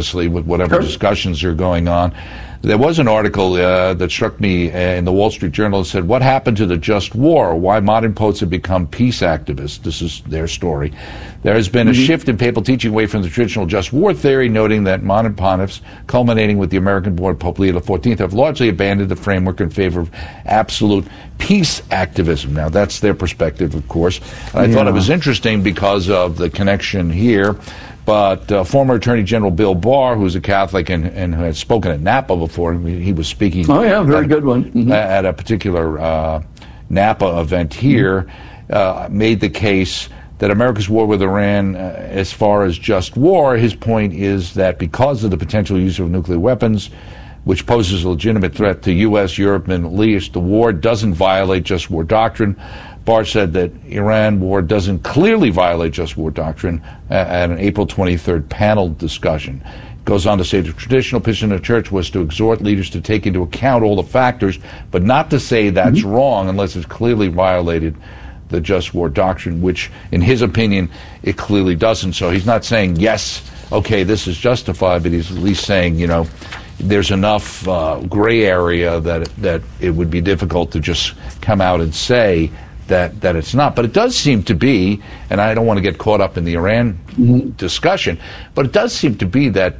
obviously, with whatever discussions are going on. There was an article that struck me in the Wall Street Journal that said, "What happened to the just war? Why modern popes have become peace activists." This is their story. There has been a shift in papal teaching away from the traditional just war theory, noting that modern pontiffs, culminating with the American-born Pope Leo XIV, have largely abandoned the framework in favor of absolute peace activism. Now, that's their perspective, of course. And I thought it was interesting because of the connection here. But former Attorney General Bill Barr, who's a Catholic and who had spoken at Napa before, he was speaking very good one. At a particular Napa event here, made the case that America's war with Iran, as far as just war, his point is that because of the potential use of nuclear weapons, which poses a legitimate threat to U.S., Europe, and Middle East, the war doesn't violate just war doctrine. Barr said that Iran war doesn't clearly violate just war doctrine at an April 23rd panel discussion. Goes on to say the traditional position of the church was to exhort leaders to take into account all the factors, but not to say that's wrong unless it's clearly violated the just war doctrine, which, in his opinion, it clearly doesn't. So he's not saying, yes, okay, this is justified, but he's at least saying, you know, there's enough gray area that it would be difficult to just come out and say that it's not. But it does seem to be, and I don't want to get caught up in the Iran discussion, but it does seem to be that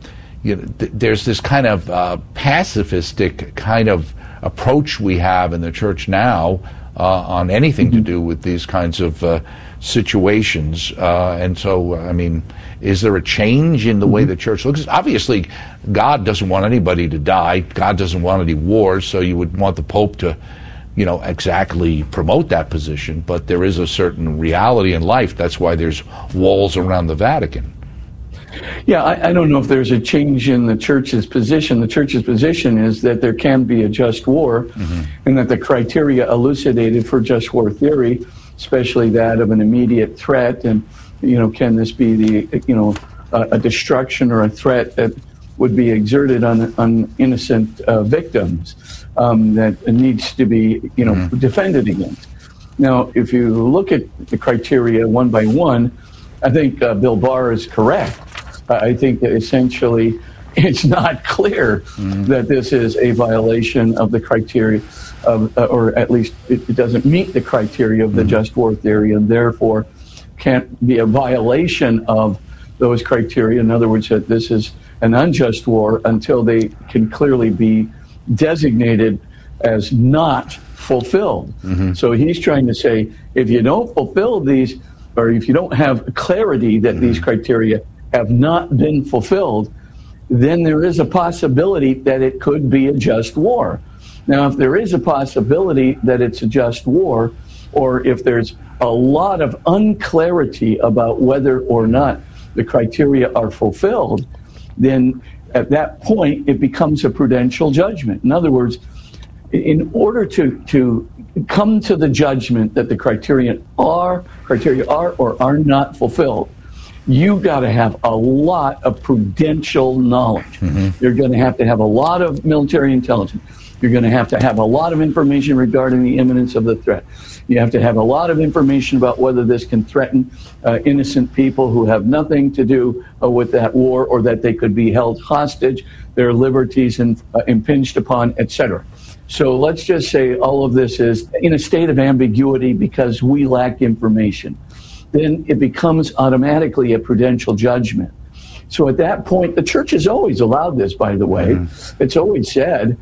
there's this kind of pacifistic kind of approach we have in the church now on anything to do with these kinds of situations. And so, I mean, is there a change in the way the church looks? Obviously, God doesn't want anybody to die. God doesn't want any wars, so you would want the Pope to exactly promote that position, but there is a certain reality in life. That's why there's walls around the Vatican. Yeah, I don't know if there's a change in the church's position. The church's position is that there can be a just war, and that the criteria elucidated for just war theory, especially that of an immediate threat, and can this be a destruction or a threat that would be exerted on innocent victims that needs to be defended against. Now, if you look at the criteria one by one, I think Bill Barr is correct. I think that essentially it's not clear that this is a violation of the criteria of, or at least it doesn't meet the criteria of the just war theory, and therefore can't be a violation of those criteria. In other words, that this is an unjust war until they can clearly be designated as not fulfilled. So he's trying to say, if you don't fulfill these, or if you don't have clarity that these criteria have not been fulfilled, then there is a possibility that it could be a just war. Now, if there is a possibility that it's a just war, or if there's a lot of unclarity about whether or not the criteria are fulfilled, then at that point it becomes a prudential judgment. In other words, in order to come to the judgment that the criteria are or are not fulfilled, you've got to have a lot of prudential knowledge. You're going to have a lot of military intelligence. You're going to have a lot of information regarding the imminence of the threat. You have to have a lot of information about whether this can threaten innocent people who have nothing to do with that war, or that they could be held hostage, their liberties impinged upon, etc. So let's just say all of this is in a state of ambiguity because we lack information. Then it becomes automatically a prudential judgment. So at that point, the church has always allowed this, by the way. It's always said,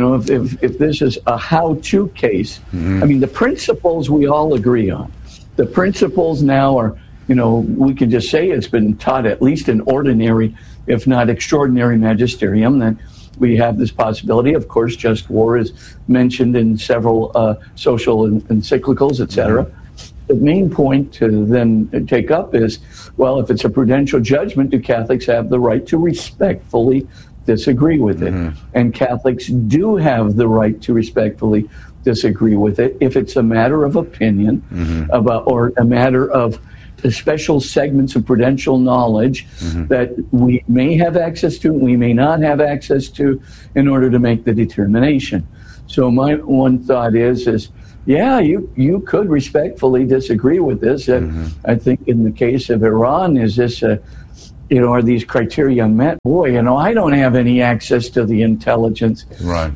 if this is a how-to case, I mean, the principles we all agree on. The principles now are, we can just say it's been taught at least in ordinary, if not extraordinary magisterium, that we have this possibility. Of course, just war is mentioned in several social encyclicals, etc. The main point to then take up is, well, if it's a prudential judgment, do Catholics have the right to respectfully disagree with it? And Catholics do have the right to respectfully disagree with it if it's a matter of opinion about, or a matter of special segments of prudential knowledge that we may have access to, we may not have access to, in order to make the determination. So my one thought is yeah, you could respectfully disagree with this. I think in the case of Iran, is this are these criteria met? Boy, I don't have any access to the intelligence, right?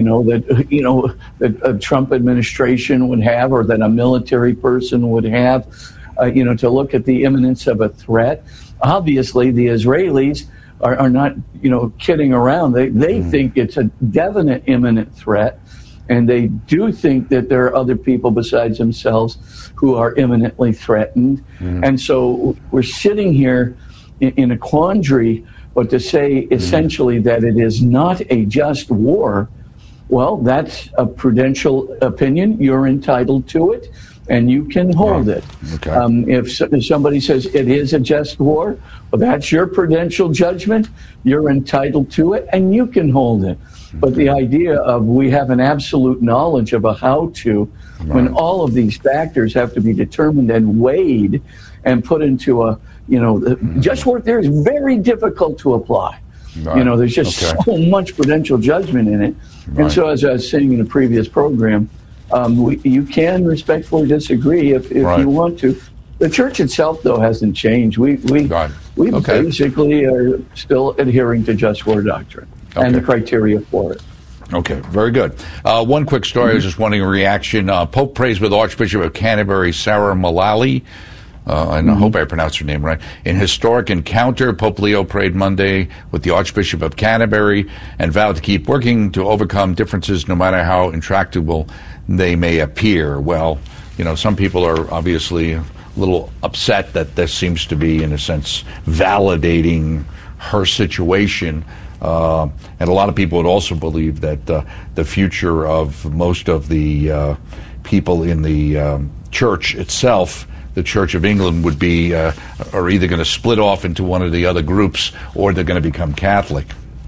That a Trump administration would have, or that a military person would have, to look at the imminence of a threat. Obviously, the Israelis are not, kidding around. They think it's a definite imminent threat, and they do think that there are other people besides themselves who are imminently threatened. And so we're sitting here in a quandary, but to say essentially that it is not a just war, well, that's a prudential opinion. You're entitled to it, and you can hold it. Okay. If somebody says it is a just war, well, that's your prudential judgment. You're entitled to it, and you can hold it. But the idea of we have an absolute knowledge of a how-to, when all of these factors have to be determined and weighed and put into a, just war theory is very difficult to apply. Right. There's just so much prudential judgment in it. Right. And so, as I was saying in a previous program, you can respectfully disagree if you want to. The church itself, though, hasn't changed. We basically are still adhering to just war doctrine and the criteria for it. Okay, very good. One quick story. I was just wanting a reaction. Pope prays with Archbishop of Canterbury, Sarah Mullally. And I hope I pronounced her name right. In historic encounter, Pope Leo prayed Monday with the Archbishop of Canterbury and vowed to keep working to overcome differences no matter how intractable they may appear. Well, some people are obviously a little upset that this seems to be, in a sense, validating her situation. And a lot of people would also believe that the future of most of the people in the church itself, the Church of England, would be are either going to split off into one of the other groups, or they're going to become Catholic.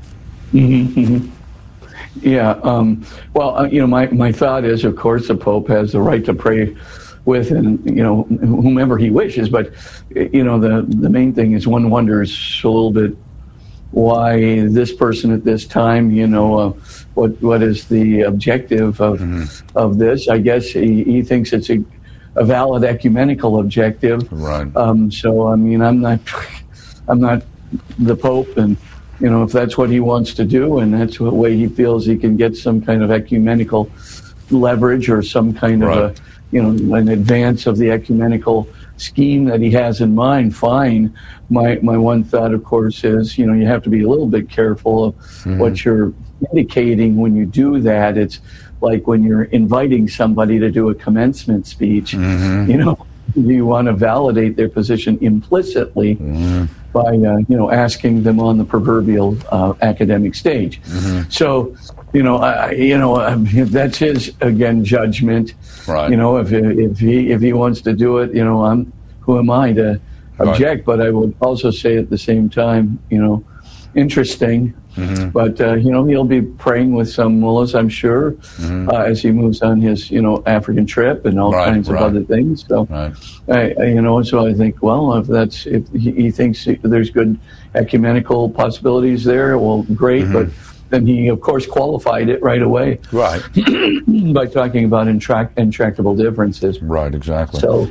Yeah. My thought is, of course, the Pope has the right to pray with whomever he wishes. But the main thing is, one wonders a little bit why this person at this time. What is the objective of this? I guess he thinks it's a valid ecumenical objective. Right. I'm not the Pope, and if that's what he wants to do, and that's the way he feels he can get some kind of ecumenical leverage or some kind of an advance of the ecumenical scheme that he has in mind, fine. My one thought, of course, is you have to be a little bit careful of what you're indicating when you do that. It's like when you're inviting somebody to do a commencement speech, you want to validate their position implicitly by, asking them on the proverbial academic stage. So, that's his, again, judgment. Right. If he wants to do it, who am I to object? But I would also say at the same time, interesting. But he'll be praying with some mullahs, I'm sure, as he moves on his African trip and all kinds of other things. So, so I think, well, if he thinks there's good ecumenical possibilities there, well, great. But then he, of course, qualified it right away, right, by talking about intractable differences. Right, exactly. So,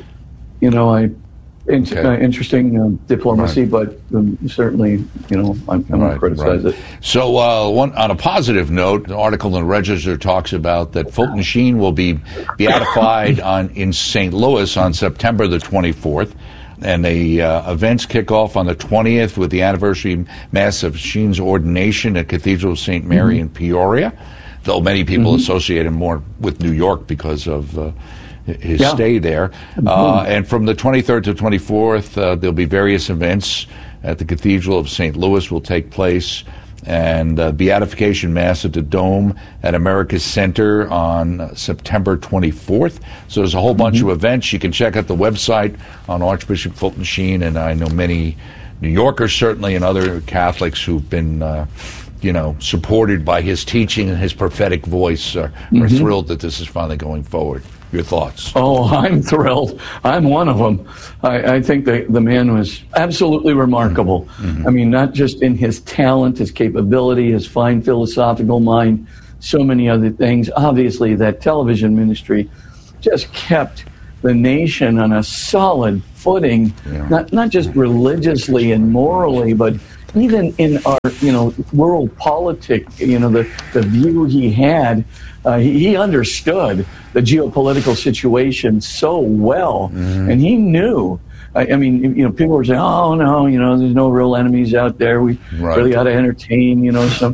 interesting diplomacy, but certainly, I'm going to criticize it. So, on a positive note, an article in the Register talks about that Fulton Sheen will be beatified in St. Louis on September the 24th. And the events kick off on the 20th with the anniversary Mass of Sheen's ordination at Cathedral of St. Mary in Peoria, though many people associate him more with New York because of his stay there. And from the 23rd to 24th, there'll be various events at the Cathedral of St. Louis will take place, and Beatification Mass at the Dome at America's Center on September 24th. So there's a whole bunch of events. You can check out the website on Archbishop Fulton Sheen, and I know many New Yorkers certainly and other Catholics who've been supported by his teaching and his prophetic voice are thrilled that this is finally going forward. Your thoughts? Oh, I'm thrilled. I'm one of them. I think the man was absolutely remarkable. I mean, not just in his talent, his capability, his fine philosophical mind, so many other things. Obviously, that television ministry just kept the nation on a solid footing, not just religiously and morally, but even in our, world politics, the view he had, he understood the geopolitical situation so well, and he knew. I mean, people were saying, "Oh no, there's no real enemies out there. We really ought to entertain, some,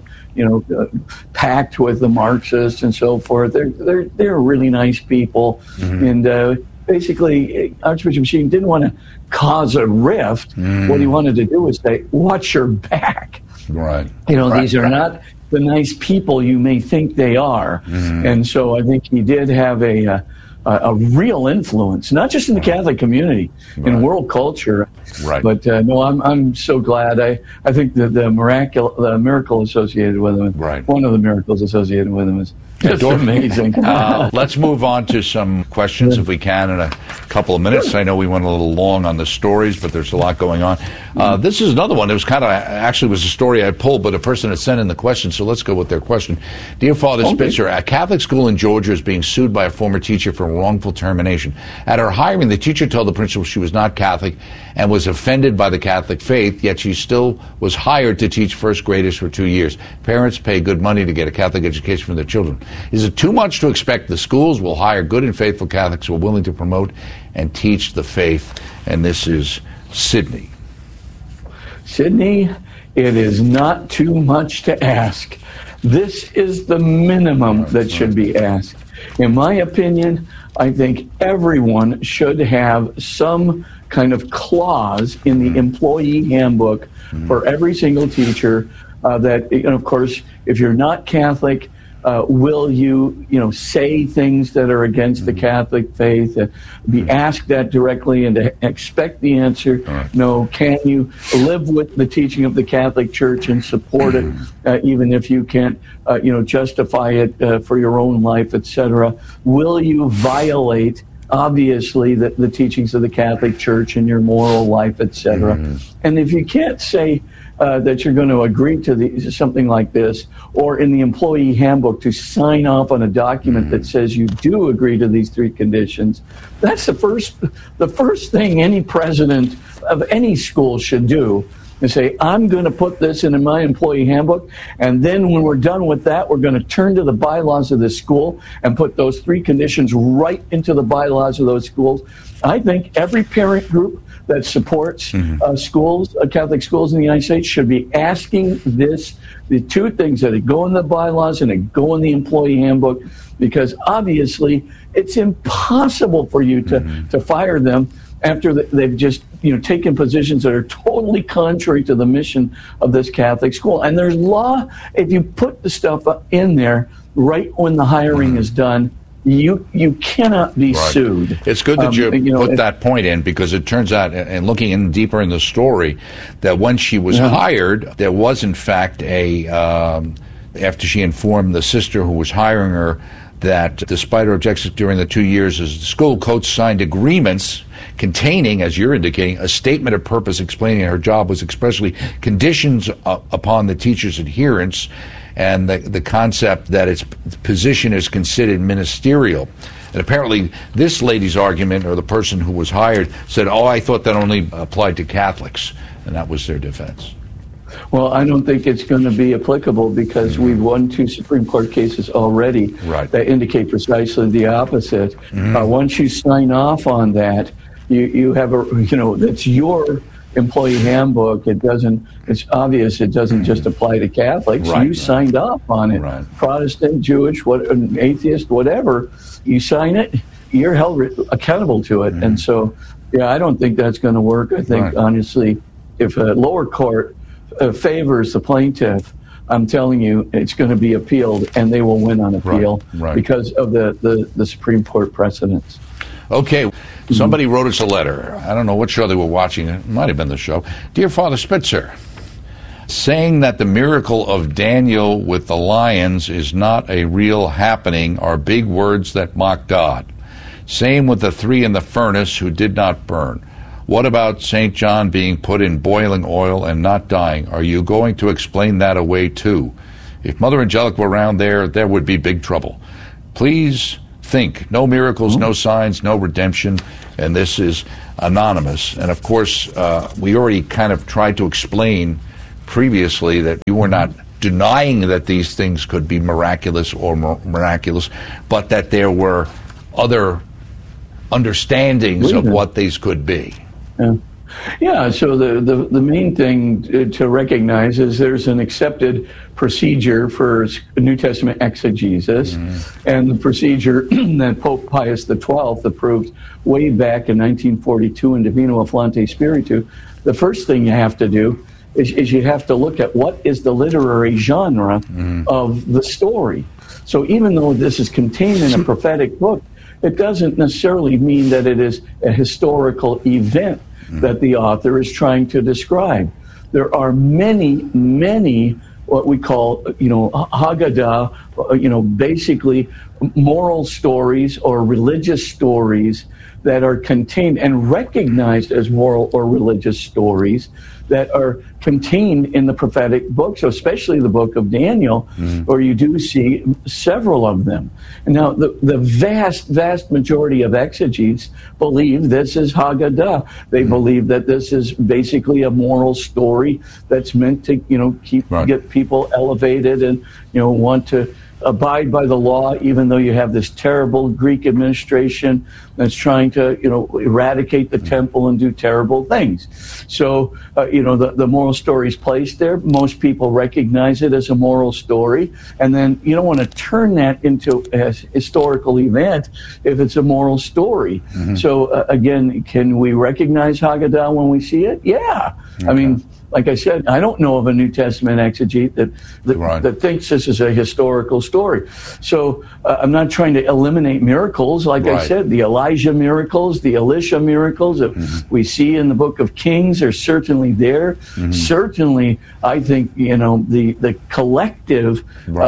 pact with the Marxists and so forth." They're really nice people, and basically, Archbishop Sheen didn't want to cause a rift. What he wanted to do was say, "Watch your back." Right. These are not the nice people you may think they are, and so I think he did have a real influence, not just in the Catholic community, in world culture. Right. But no, I'm so glad. I think that the miracle associated with him, one of the miracles associated with him, is just amazing. Let's move on to some questions, if we can, in a couple of minutes. I know we went a little long on the stories, but there's a lot going on. This is another one. It was actually was a story I pulled, but a person had sent in the question, so let's go with their question. Dear Father Spitzer, a Catholic school in Georgia is being sued by a former teacher for wrongful termination. At her hiring, the teacher told the principal she was not Catholic and was offended by the Catholic faith, yet she still was hired to teach first graders for 2 years. Parents pay good money to get a Catholic education for their children. Is it too much to expect the schools will hire good and faithful Catholics who are willing to promote and teach the faith? And this is Sydney. Sydney, it is not too much to ask. This is the minimum that should be asked. In my opinion, I think everyone should have some kind of clause in the employee handbook for every single teacher that, of course, if you're not Catholic, will you, say things that are against the Catholic faith? Be asked that directly and to expect the answer. No, can you live with the teaching of the Catholic Church and support it, even if you can't, justify it for your own life, etc.? Will you violate, obviously, the teachings of the Catholic Church in your moral life, etc.? And if you can't say that you're going to agree to something like this, or in the employee handbook to sign off on a document that says you do agree to these three conditions, that's the first thing any president of any school should do, and say, I'm going to put this in my employee handbook, and then when we're done with that, we're going to turn to the bylaws of the school and put those three conditions right into the bylaws of those schools. I think every parent group that supports schools, Catholic schools in the United States, should be asking the two things that go in the bylaws and that go in the employee handbook, because obviously it's impossible for you to fire them after they've just taken positions that are totally contrary to the mission of this Catholic school. And there's law. If you put the stuff in there right when the hiring is done, you cannot be sued. It's good that you put that point in, because it turns out, and looking in deeper in the story, that when she was hired, there was in fact after she informed the sister who was hiring her that despite her objections during the 2 years, as the school coach signed agreements containing, as you're indicating, a statement of purpose explaining her job was expressly conditions upon the teacher's adherence, and the concept that its position is considered ministerial. And apparently this lady's argument, or the person who was hired, said, I thought that only applied to Catholics, and that was their defense. Well, I don't think it's going to be applicable, because we've won 2 Supreme Court cases already that indicate precisely the opposite. Once you sign off on that, you have that's your employee handbook. It's obvious it doesn't just apply to Catholics. You signed off on it. Protestant, Jewish, atheist, whatever. You sign it, you're held accountable to it. And so, I don't think that's going to work. I think, honestly, if a lower court favors the plaintiff, I'm telling you, it's going to be appealed, and they will win on appeal because of the Supreme Court precedents. Okay, somebody wrote us a letter. I don't know what show they were watching. It might have been the show. Dear Father Spitzer, saying that the miracle of Daniel with the lions is not a real happening are big words that mock God. Same with the 3 in the furnace who did not burn. What about St. John being put in boiling oil and not dying? Are you going to explain that away too? If Mother Angelica were around there would be big trouble. Please think. No miracles, no signs, no redemption, and this is anonymous. And of course, we already kind of tried to explain previously that you were not denying that these things could be miraculous or miraculous, but that there were other understandings of what these could be. Yeah, so the main thing to recognize is there's an accepted procedure for New Testament exegesis, and the procedure that Pope Pius XII approved way back in 1942 in Divino Afflante Spiritu. The first thing you have to do is you have to look at what is the literary genre of the story. So even though this is contained in a prophetic book, it doesn't necessarily mean that it is a historical event that the author is trying to describe. There are many what we call, Haggadah, basically moral stories or religious stories that are contained and recognized as moral or religious stories that are contained in the prophetic books, especially the book of Daniel, where you do see several of them. And now, the vast majority of exegetes believe this is Haggadah. They believe that this is basically a moral story that's meant to, get people elevated and, want to abide by the law, even though you have this terrible Greek administration that's trying to, eradicate the temple and do terrible things. So, the moral story is placed there. Most people recognize it as a moral story. And then you don't want to turn that into a historical event if it's a moral story. So, again, can we recognize Haggadah when we see it? Yeah. Okay. I mean, like I said, I don't know of a New Testament exegete that thinks this is a historical story. So I'm not trying to eliminate miracles. Like I said, the Elijah miracles, the Elisha miracles that we see in the book of Kings are certainly there. Certainly, I think, the collective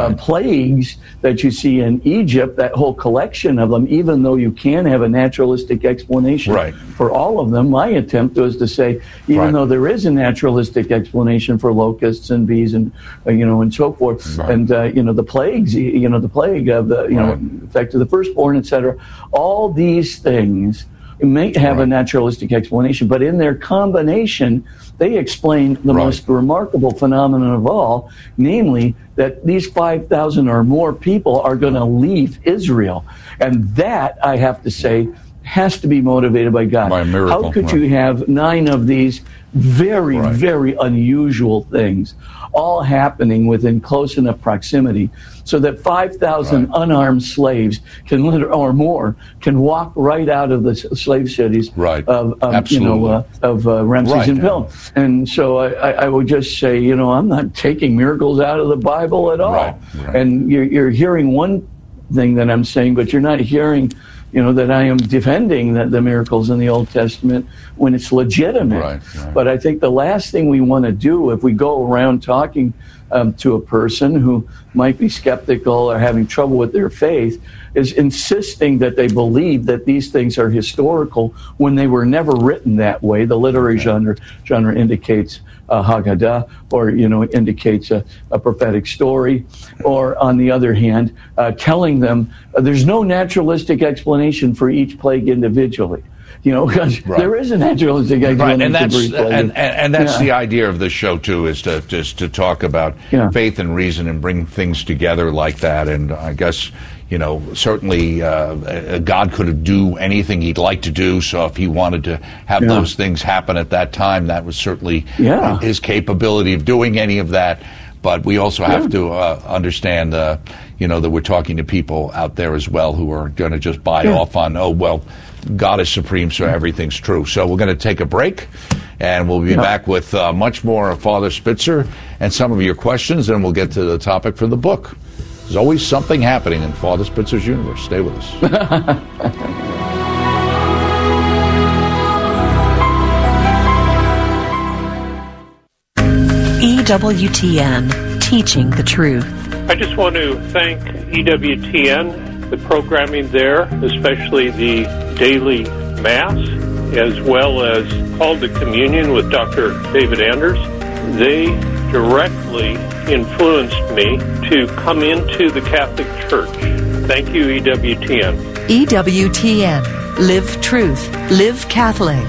plagues that you see in Egypt, that whole collection of them, even though you can have a naturalistic explanation for all of them, my attempt was to say, even though there is a naturalistic explanation for locusts and bees and and so forth, and the plagues, the plague of the effect of the firstborn, etc. All these things may have a naturalistic explanation, but in their combination, they explain the most remarkable phenomenon of all, namely that these 5,000 or more people are going to leave Israel, and that, I have to say, has to be motivated by God. By a miracle. How could you have 9 of these very unusual things all happening within close enough proximity so that 5,000 unarmed slaves or more can walk right out of the slave cities of Ramses and Pilum? And so I would just say, I'm not taking miracles out of the Bible at all. And you're hearing one thing that I'm saying, but you're not hearing that I am defending the miracles in the Old Testament when it's legitimate. But I think the last thing we want to do if we go around talking to a person who might be skeptical or having trouble with their faith is insisting that they believe that these things are historical when they were never written that way. The literary genre indicates Haggadah, or indicates a prophetic story, or on the other hand, telling them there's no naturalistic explanation for each plague individually. Because there is a naturalistic explanation for each plague. And that's the idea of the show too, is to talk about faith and reason and bring things together like that. And I guess certainly God could do anything he'd like to do, so if he wanted to have those things happen at that time, that was certainly his capability of doing any of that. But we also have to understand, that we're talking to people out there as well who are going to just buy off on, God is supreme, so everything's true. So we're going to take a break, and we'll be back with much more of Father Spitzer and some of your questions, and we'll get to the topic for the book. There's always something happening in Father Spitzer's universe. Stay with us. EWTN, teaching the truth. I just want to thank EWTN, the programming there, especially the daily Mass, as well as Call to Communion with Dr. David Anders. They directly influenced me to come into the Catholic Church. Thank you, EWTN. EWTN. Live truth. Live Catholic.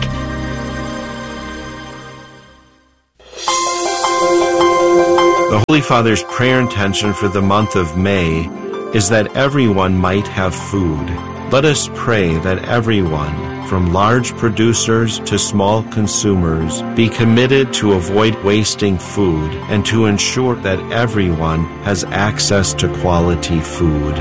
The Holy Father's prayer intention for the month of May is that everyone might have food. Let us pray that everyone, from large producers to small consumers, be committed to avoid wasting food and to ensure that everyone has access to quality food.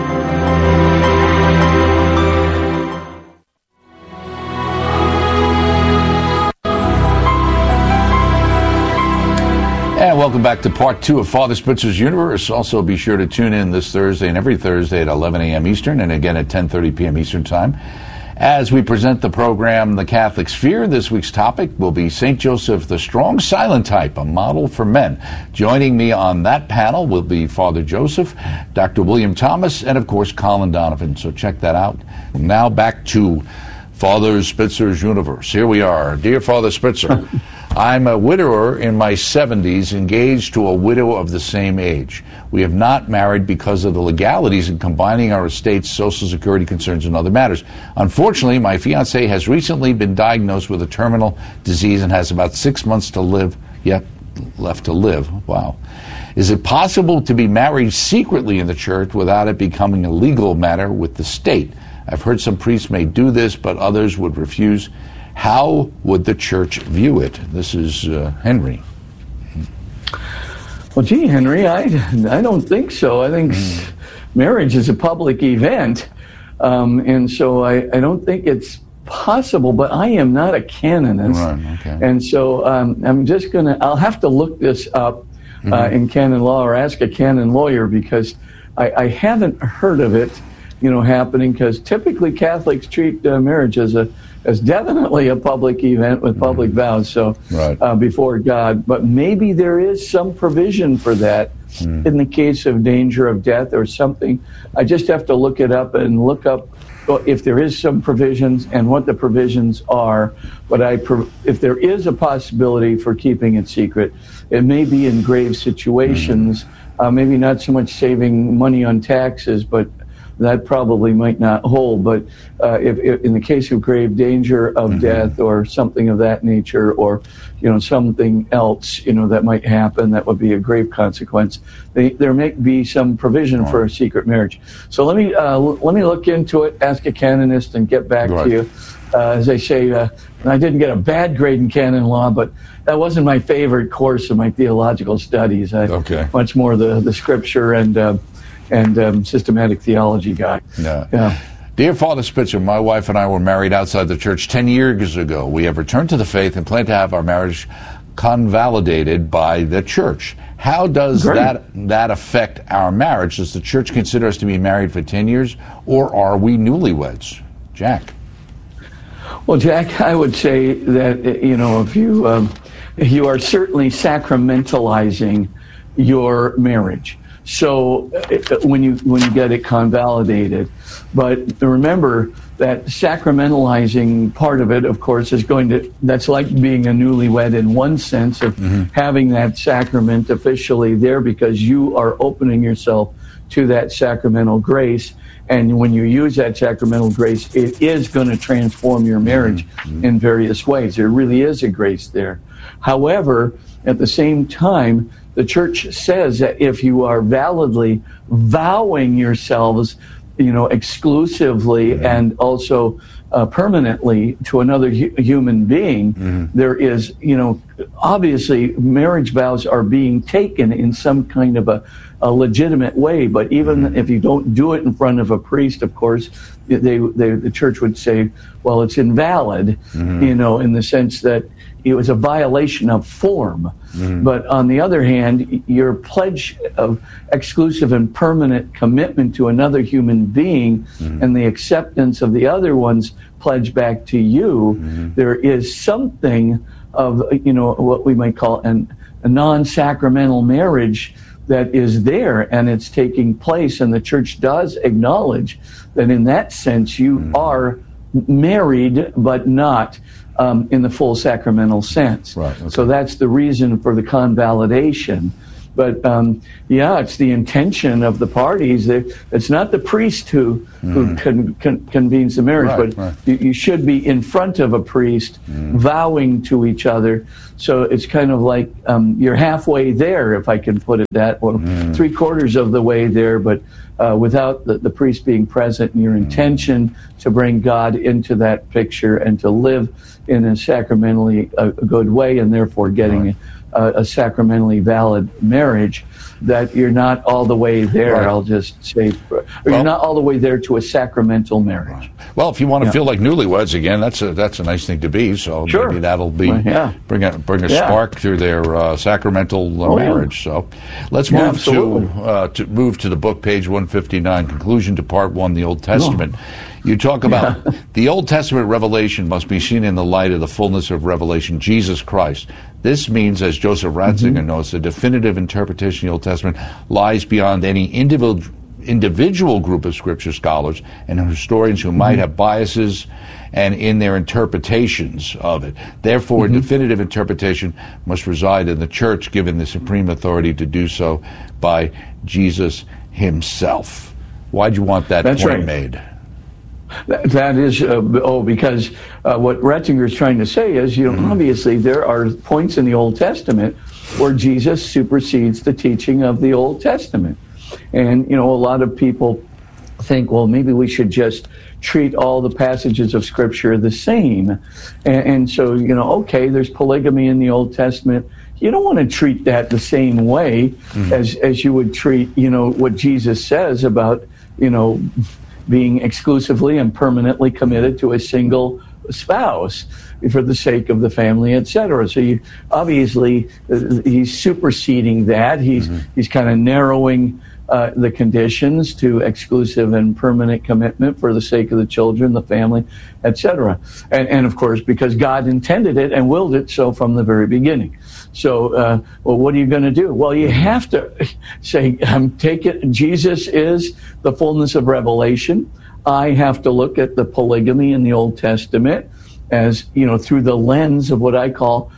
And welcome back to part 2 of Father Spitzer's Universe. Also, be sure to tune in this Thursday and every Thursday at 11 a.m. Eastern and again at 10:30 p.m. Eastern Time as we present the program The Catholic Sphere. This week's topic will be St. Joseph, the Strong Silent Type, a Model for Men. Joining me on that panel will be Father Joseph, Dr. William Thomas, and, of course, Colin Donovan. So check that out. Now back to Father Spitzer's Universe. Here we are. Dear Father Spitzer, I'm a widower in my 70s, engaged to a widow of the same age. We have not married because of the legalities in combining our estates, Social Security concerns, and other matters. Unfortunately, my fiancé has recently been diagnosed with a terminal disease and has about 6 months to live, left to live. Wow. Is it possible to be married secretly in the church without it becoming a legal matter with the state? I've heard some priests may do this, but others would refuse. How would the church view it? This is Henry. Well, gee, Henry, I don't think so. I think marriage is a public event, and so I don't think it's possible, but I am not a canonist. Right, okay. And so I'm just I'll have to look this up in canon law or ask a canon lawyer, because I haven't heard of it, happening, because typically Catholics treat marriage as definitely a public event with public vows, so before God. But maybe there is some provision for that in the case of danger of death or something. I just have to look it up and look up if there is some provisions and what the provisions are. But if there is a possibility for keeping it secret, it may be in grave situations, maybe not so much saving money on taxes, but that probably might not hold. But if in the case of grave danger of death or something of that nature, or something else that might happen that would be a grave consequence, there may be some provision for a secret marriage. So let me look into it, ask a canonist, and get back to you. As I say, I didn't get a bad grade in canon law, but that wasn't my favorite course of my theological studies. Much more the scripture and systematic theology guy. Yeah. Dear Father Spitzer, my wife and I were married outside the church 10 years ago. We have returned to the faith and plan to have our marriage convalidated by the church. How does that affect our marriage? Does the church consider us to be married for 10 years, or are we newlyweds? Jack. Well, Jack, I would say that, if you are certainly sacramentalizing your marriage. So when you get it convalidated, but remember that sacramentalizing part of it, of course, that's like being a newlywed in one sense of having that sacrament officially there, because you are opening yourself to that sacramental grace. And when you use that sacramental grace, it is going to transform your marriage in various ways. There really is a grace there. However, at the same time, the church says that if you are validly vowing yourselves, exclusively and also permanently to another human being, there is, obviously marriage vows are being taken in some kind of a legitimate way. But even if you don't do it in front of a priest, of course, the church would say, well, it's invalid, in the sense that it was a violation of form. But on the other hand, your pledge of exclusive and permanent commitment to another human being and the acceptance of the other one's pledge back to you, there is something of, what we might call a non-sacramental marriage that is there, and it's taking place. And the church does acknowledge that in that sense you are married, but not in the full sacramental sense. Right, okay. So that's the reason for the convalidation. But it's the intention of the parties. It's not the priest who convenes the marriage, but you should be in front of a priest vowing to each other. So it's kind of like you're halfway there, if I can put it that way, 3/4 of the way there, but without the priest being present, and your intention to bring God into that picture and to live in a sacramentally good way, and therefore getting a sacramentally valid marriage, that you're not all the way there, I'll just say, you're not all the way there to a sacramental marriage. Well, if you want to feel like newlyweds again, that's a nice thing to be, so maybe that'll be bring a spark to their sacramental marriage. So let's move to the book, page 159, conclusion to part 1, the Old Testament. You talk about the Old Testament revelation must be seen in the light of the fullness of revelation, Jesus Christ. This means, as Joseph Ratzinger notes, the definitive interpretation of the Old Testament lies beyond any individual group of Scripture scholars and historians who might have biases and in their interpretations of it. Therefore, definitive interpretation must reside in the Church, given the supreme authority to do so by Jesus himself. Why'd you want that point made? That is, because what Ratzinger is trying to say is, obviously there are points in the Old Testament where Jesus supersedes the teaching of the Old Testament. And, a lot of people think, well, maybe we should just treat all the passages of Scripture the same. And so, there's polygamy in the Old Testament. You don't want to treat that the same way as you would treat, what Jesus says about, being exclusively and permanently committed to a single spouse for the sake of the family, etc. So obviously he's superseding that. He's kind of narrowing the conditions to exclusive and permanent commitment for the sake of the children, the family, etc. And of course, because God intended it and willed it so from the very beginning. So, what are you going to do? Well, you have to say, Jesus is the fullness of revelation. I have to look at the polygamy in the Old Testament as, through the lens of what I call,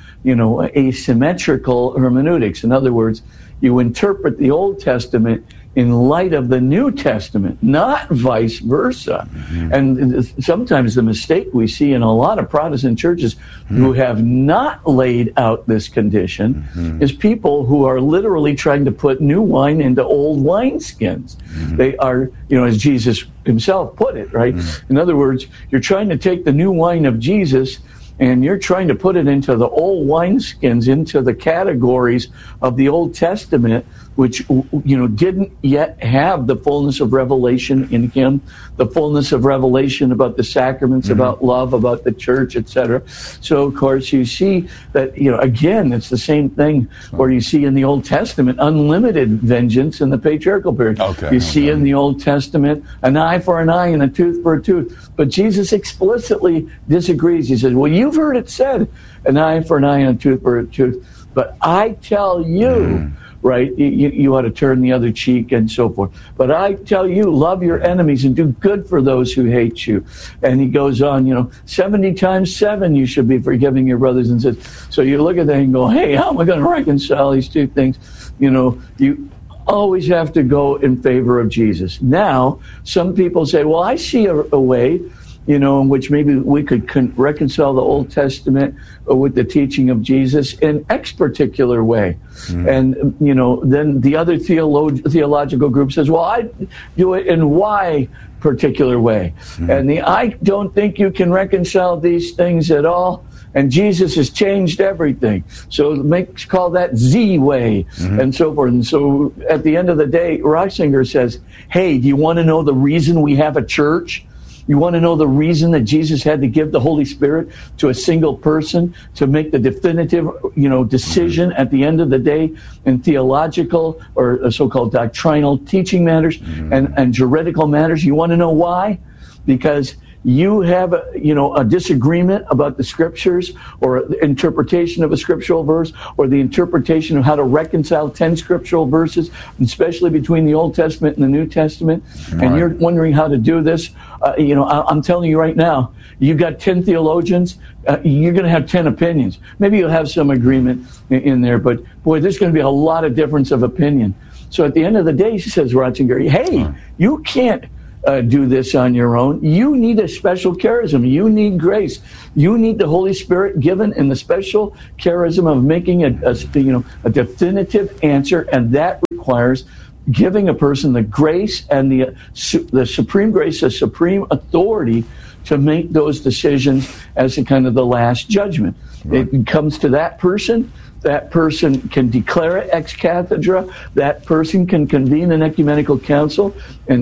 asymmetrical hermeneutics. In other words, you interpret the Old Testament in light of the New Testament, not vice versa. And sometimes the mistake we see in a lot of Protestant churches who have not laid out this condition is people who are literally trying to put new wine into old wineskins. They are, as Jesus himself put it, right? In other words, you're trying to take the new wine of Jesus and you're trying to put it into the old wineskins, into the categories of the Old Testament, which, didn't yet have the fullness of revelation in him, the fullness of revelation about the sacraments, about love, about the church, etc. So, of course, you see that, again, it's the same thing where you see in the Old Testament unlimited vengeance in the patriarchal period. You see in the Old Testament an eye for an eye and a tooth for a tooth. But Jesus explicitly disagrees. He says, well, you've heard it said, an eye for an eye and a tooth for a tooth. But I tell you, right, you ought to turn the other cheek and so forth. But I tell you, love your enemies and do good for those who hate you. And he goes on, 70 times 7 you should be forgiving your brothers and sisters. So you look at that and go, hey, how am I going to reconcile these two things? You always have to go in favor of Jesus. Now, some people say, well, I see a way, in which maybe we could reconcile the Old Testament with the teaching of Jesus in X particular way. And, then the other theological group says, well, I do it in Y particular way. And I don't think you can reconcile these things at all. And Jesus has changed everything. So call that Z way and so forth. And so at the end of the day, Ratzinger says, hey, do you want to know the reason we have a church? You want to know the reason that Jesus had to give the Holy Spirit to a single person to make the definitive, decision at the end of the day in theological or so-called doctrinal teaching matters and juridical matters? You want to know why? Because you have a disagreement about the scriptures or interpretation of a scriptural verse or the interpretation of how to reconcile 10 scriptural verses, especially between the Old Testament and the New Testament, and you're wondering how to do this, I'm telling you right now, you've got 10 theologians, you're going to have 10 opinions. Maybe you'll have some agreement in there, but boy, there's going to be a lot of difference of opinion. So at the end of the day, says Ratzinger, hey, you can't do this on your own. You need a special charism. You need grace. You need the Holy Spirit given in the special charism of making a definitive answer, and that requires giving a person the grace and the supreme grace, the supreme authority to make those decisions as a kind of the last judgment. Right. It comes to that person. That person can declare it ex cathedra. That person can convene an ecumenical council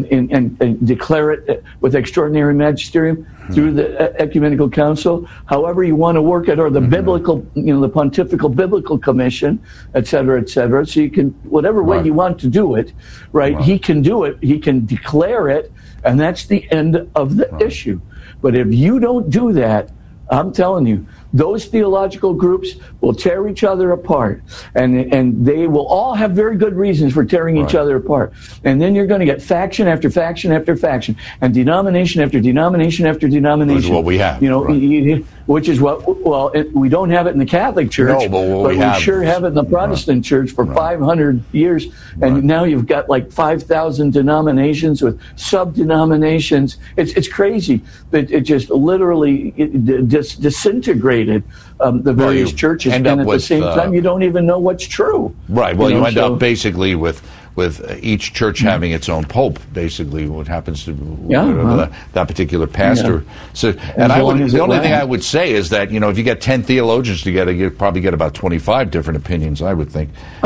and declare it with extraordinary magisterium through the ecumenical council. However you want to work it, or the biblical, the pontifical biblical commission, et cetera, et cetera. So you can, whatever way you want to do it, right? He can do it. He can declare it, and that's the end of the issue. But if you don't do that, I'm telling you, those theological groups will tear each other apart, and they will all have very good reasons for tearing each other apart. And then you're going to get faction after faction after faction, and denomination after denomination after denomination. Which is what we have. Which is what, we don't have it in the Catholic Church, but we sure have it in the Protestant Church for 500 years. And now you've got like 5,000 denominations with sub-denominations. It's crazy. It just literally disintegrated the various churches, and at the same time, you don't even know what's true. Right. Well, you end up basically with each church having its own pope, basically, what happens to that particular pastor. So, and the only thing I would say is that, if you get 10 theologians together, you probably get about 25 different opinions, I would think,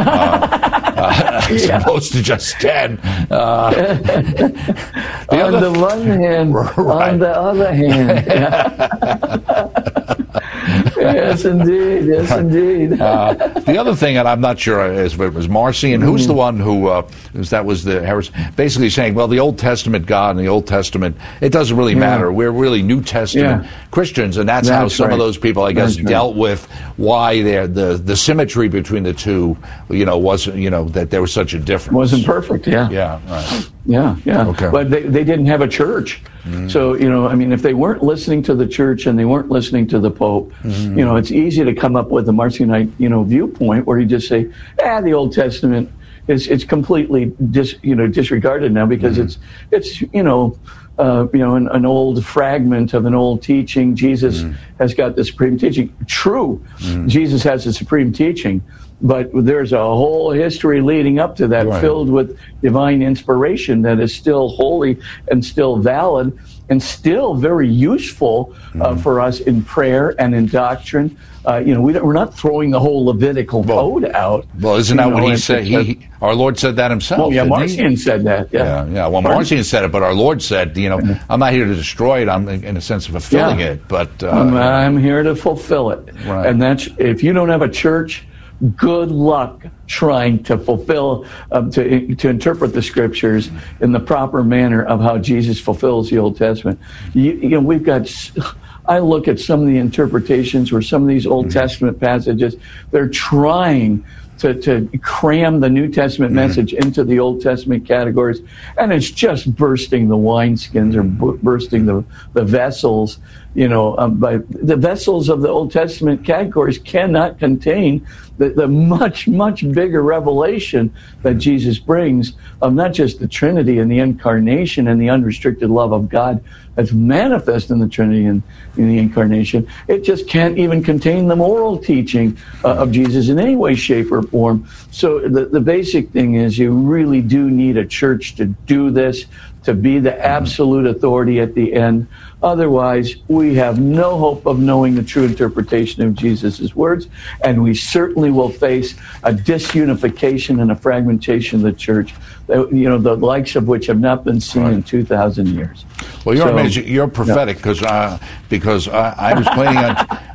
as opposed to just 10. On the one hand, on the other hand. Yes, indeed. Yes, indeed. The other thing, and I'm not sure, it was Marcion. Who's the one who that was the heresy? Basically saying, well, the Old Testament God and the Old Testament, it doesn't really matter. We're really New Testament Christians, and that's how some of those people, I guess, dealt with why the symmetry between the two, wasn't, that there was such a difference. Wasn't perfect. Yeah. Yeah. Right. Yeah. Okay. But they didn't have a church. So, if they weren't listening to the church and they weren't listening to the Pope, it's easy to come up with a Marcionite, viewpoint where you just say, the Old Testament is completely disregarded now because it's an old fragment of an old teaching. Jesus has got the supreme teaching. True, Jesus has the supreme teaching, but there's a whole history leading up to that filled with divine inspiration that is still holy and still valid and still very useful for us in prayer and in doctrine. We're not throwing the whole Levitical code out. Well, isn't that what he said? Our Lord said that himself. Oh, yeah, Marcion said that. Yeah. Well, Marcion said it, but our Lord said, I'm not here to destroy it. I'm in a sense of fulfilling it. But I'm here to fulfill it. Right. And that's, if you don't have a church, good luck trying to fulfill, to interpret the scriptures in the proper manner of how Jesus fulfills the Old Testament. We've got. I look at some of the interpretations where some of these Old Testament passages, they're trying to cram the New Testament message into the Old Testament categories, and it's just bursting the wineskins or bursting the vessels. But the vessels of the Old Testament categories cannot contain the much, much bigger revelation that Jesus brings of not just the Trinity and the Incarnation and the unrestricted love of God that's manifest in the Trinity and in the Incarnation. It just can't even contain the moral teaching of Jesus in any way, shape, or form. So the basic thing is you really do need a church to do this, to be the absolute authority at the end. Otherwise, we have no hope of knowing the true interpretation of Jesus' words, and we certainly will face a disunification and a fragmentation of the church, the likes of which have not been seen in 2,000 years. Well, you're prophetic because I was planning on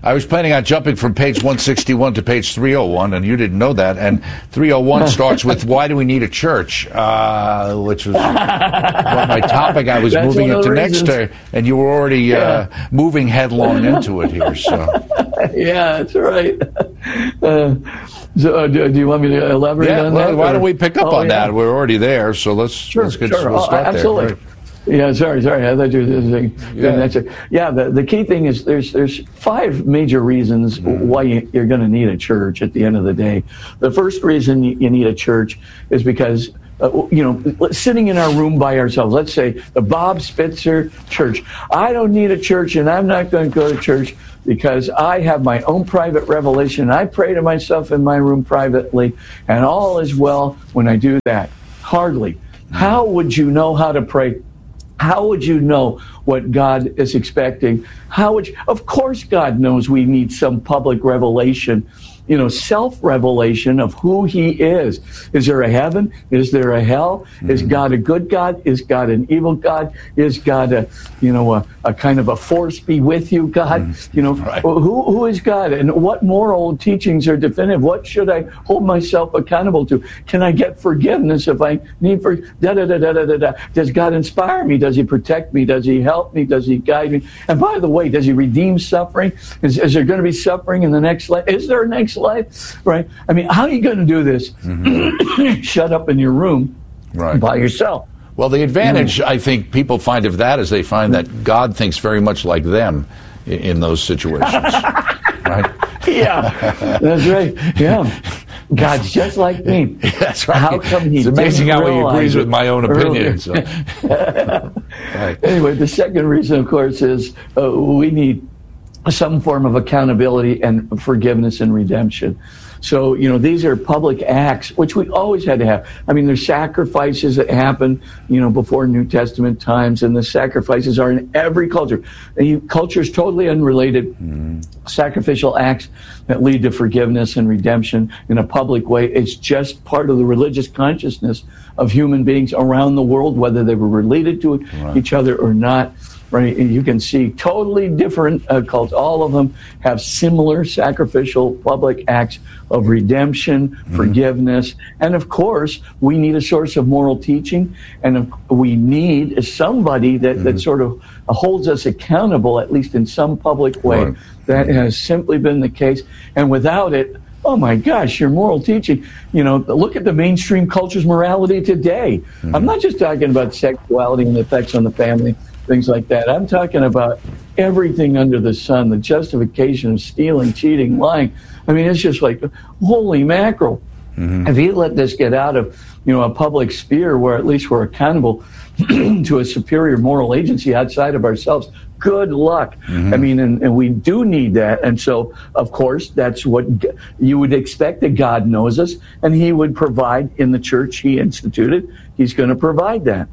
I was planning on jumping from page 161 to page 301, and you didn't know that. And 301 starts with, why do we need a church? Which was my topic I was moving into next, and you were already moving headlong into it here. So. Yeah, that's right. So, do you want me to elaborate on that? Why don't we pick up on that? We're already there, so let's start absolutely. There. Right. Yeah, sorry. I thought you were saying. The key thing is there's 5 major reasons why you're going to need a church at the end of the day. The first reason you need a church is because sitting in our room by ourselves, let's say the Bob Spitzer Church. I don't need a church, and I'm not going to go to church because I have my own private revelation. I pray to myself in my room privately, and all is well when I do that. Hardly. How would you know how to pray? How would you know what God is expecting? Of course God knows we need some public revelation, self-revelation of who he is. Is there a heaven? Is there a hell? Is God a good God? Is God an evil God? Is God a kind of a force be with you God? Right. Who is God? And what moral teachings are definitive? What should I hold myself accountable to? Can I get forgiveness if I need Does God inspire me? Does he protect me? Does he help me? Does he guide me? And by the way, does he redeem suffering? Is there going to be suffering in the next life? Is there a next life? Right? I mean, how are you going to do this? Shut up in your room by yourself. Well, the advantage, I think, people find of that is they find that God thinks very much like them in those situations. Right? Yeah, that's right. Yeah. God's just like me. That's right. How come he It's amazing how he agrees with my own opinion. So. Right. Anyway, the second reason, of course, is we need some form of accountability and forgiveness and redemption. So, these are public acts, which we always had to have. I mean, there's sacrifices that happen, before New Testament times, and the sacrifices are in every culture. Culture is totally unrelated. Sacrificial acts that lead to forgiveness and redemption in a public way. It's just part of the religious consciousness of human beings around the world, whether they were related to each other or not. Right, you can see totally different cults. All of them have similar sacrificial public acts of redemption, forgiveness, and of course, we need a source of moral teaching, and we need somebody that sort of holds us accountable, at least in some public way. Right. That has simply been the case, and without it, oh my gosh, your moral teaching, look at the mainstream culture's morality today. I'm not just talking about sexuality and the effects on the family, things like that. I'm talking about everything under the sun, the justification of stealing, cheating, lying. I mean, it's just like, holy mackerel. If you let this get out of, a public sphere where at least we're accountable to a superior moral agency outside of ourselves, good luck. I mean, and we do need that. And so, of course, that's what you would expect, that God knows us, and he would provide in the church he instituted. He's going to provide that.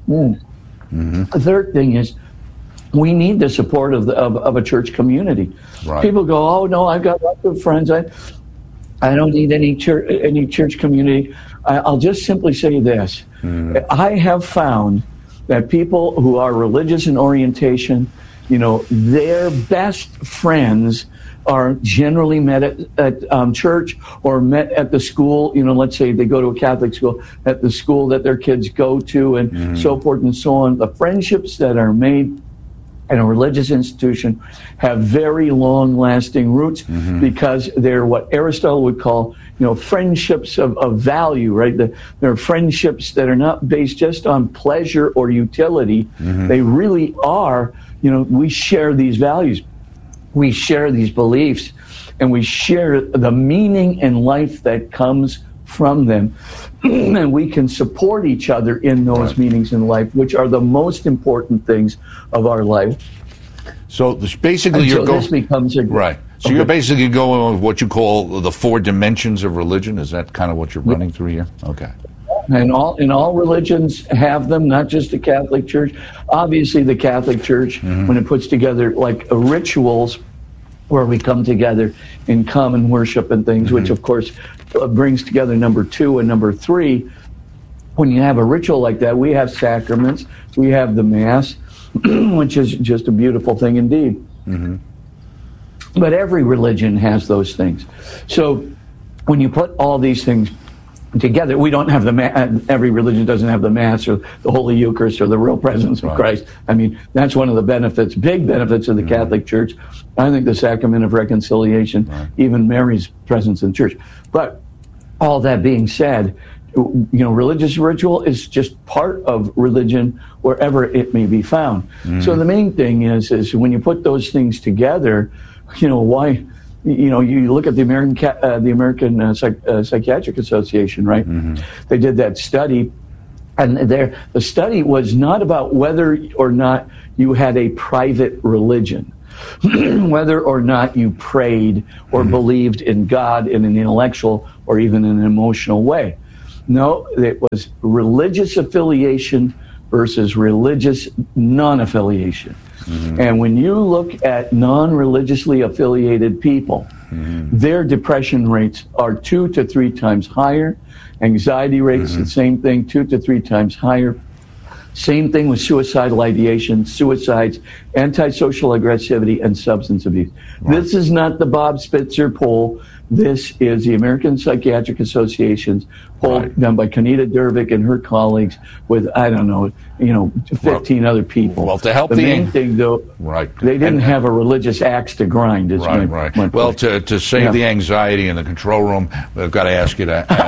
The third thing is we need the support of a church community. Right. People go, oh no, I've got lots of friends. I don't need any church community. I'll just simply say this: I have found that people who are religious in orientation, their best friends are generally met at church or met at the school. Let's say they go to a Catholic school, at the school that their kids go to, and so forth and so on. The friendships that are made in a religious institution have very long-lasting roots because they're what Aristotle would call, friendships of value, right? They're friendships that are not based just on pleasure or utility. They really are, we share these values. We share these beliefs, and we share the meaning in life that comes from them. And we can support each other in those meanings in life, which are the most important things of our life. So basically, this becomes right. So you're basically going with what you call the 4 dimensions of religion. Is that kind of what you're running through here? Okay. And all religions have them, not just the Catholic Church. Obviously, the Catholic Church, when it puts together like rituals where we come together in common worship and things, which of course brings together number 2 and number 3. When you have a ritual like that, we have sacraments, we have the Mass, which is just a beautiful thing indeed. But every religion has those things. So when you put all these things together, we don't have every religion doesn't have the Mass or the Holy Eucharist or the real presence of Christ. I mean, that's one of the benefits, big benefits of the Catholic Church. I think the sacrament of reconciliation, even Mary's presence in church. But all that being said, religious ritual is just part of religion wherever it may be found. So the main thing is when you put those things together, why... you look at the American Psychiatric Association, right? They did that study, and the study was not about whether or not you had a private religion, whether or not you prayed or believed in God in an intellectual or even an emotional way. No, it was religious affiliation versus religious non-affiliation. And when you look at non-religiously affiliated people, their depression rates are 2 to 3 times higher. Anxiety rates, the same thing, 2 to 3 times higher. Same thing with suicidal ideation, suicides, antisocial aggressivity, and substance abuse. This is not the Bob Spitzer poll. This is the American Psychiatric Association's poll done by Kanita Dervick and her colleagues with, 15 other people. Well, to help the main thing, though, they didn't have a religious axe to grind. Is my well, to save the anxiety in the control room, we've got to ask you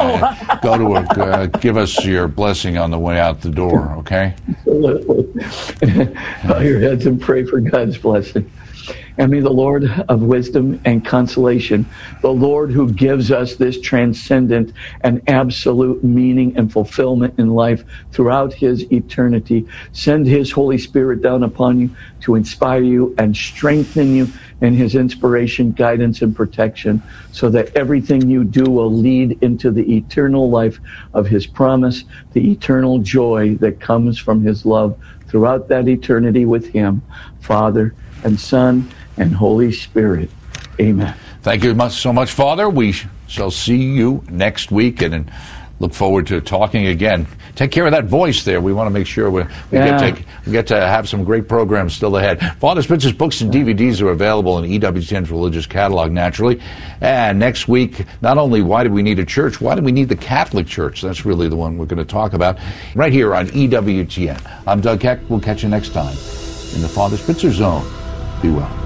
to give us your blessing on the way out the door, okay? Absolutely. Bow your heads and pray for God's blessing. And may the Lord of wisdom and consolation, the Lord who gives us this transcendent and absolute meaning and fulfillment in life throughout his eternity, send his Holy Spirit down upon you to inspire you and strengthen you in his inspiration, guidance, and protection, so that everything you do will lead into the eternal life of his promise, the eternal joy that comes from his love throughout that eternity with him, Father and Son and Holy Spirit. Amen. Thank you so much, Father. We shall see you next week and look forward to talking again. Take care of that voice there. We want to make sure we get to have some great programs still ahead. Father Spitzer's books and DVDs are available in EWTN's religious catalog, naturally. And next week, not only why do we need a church, why do we need the Catholic Church? That's really the one we're going to talk about right here on EWTN. I'm Doug Keck. We'll catch you next time in the Father Spitzer Zone. Be well.